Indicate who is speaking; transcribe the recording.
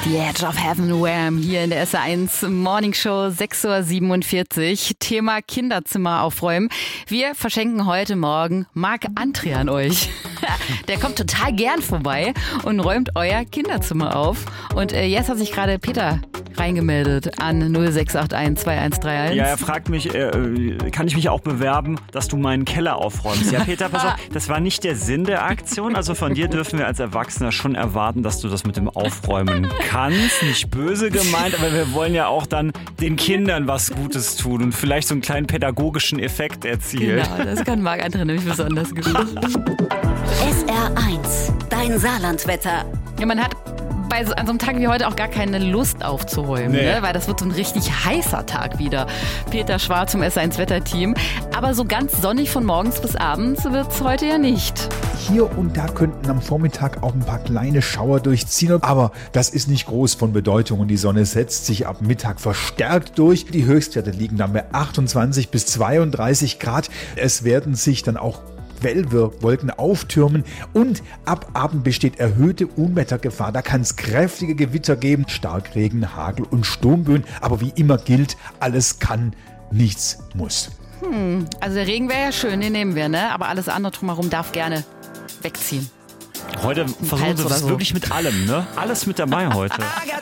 Speaker 1: The Edge of Heaven, Wham! Hier in der SR1 Morning Show, 6.47 Uhr. Thema Kinderzimmer aufräumen. Wir verschenken heute Morgen Marc André an euch. Der kommt total gern vorbei und räumt euer Kinderzimmer auf. Und jetzt hat sich gerade Peter reingemeldet an 0681 2131.
Speaker 2: Ja, er fragt mich, kann ich mich auch bewerben, dass du meinen Keller aufräumst? Ja, Peter, pass auf, das war nicht der Sinn der Aktion. Also von dir dürfen wir als Erwachsener schon erwarten, dass du das mit dem Aufräumen kannst. Nicht böse gemeint, aber wir wollen ja auch dann den Kindern was Gutes tun und vielleicht so einen kleinen pädagogischen Effekt erzielen.
Speaker 1: Genau, das kann Marc André nämlich besonders gut.
Speaker 3: SR1, dein Saarlandwetter.
Speaker 1: Ja, man hat an so einem Tag wie heute auch gar keine Lust aufzuräumen, ne? Weil das wird so ein richtig heißer Tag wieder. Peter Schwarz vom SR1-Wetterteam. Aber so ganz sonnig von morgens bis abends wird es heute ja nicht.
Speaker 4: Hier und da könnten am Vormittag auch ein paar kleine Schauer durchziehen, aber das ist nicht groß von Bedeutung und die Sonne setzt sich ab Mittag verstärkt durch. Die Höchstwerte liegen dann bei 28 bis 32 Grad. Es werden sich dann auch Quellwolken auftürmen und ab Abend besteht erhöhte Unwettergefahr. Da kann es kräftige Gewitter geben, Starkregen, Hagel und Sturmböen. Aber wie immer gilt, alles kann, nichts muss.
Speaker 1: Also der Regen wäre ja schön, den nehmen wir, ne? Aber alles andere drumherum darf gerne wegziehen.
Speaker 2: Heute versuchen wir das wirklich mit allem, ne? Alles mit dabei heute.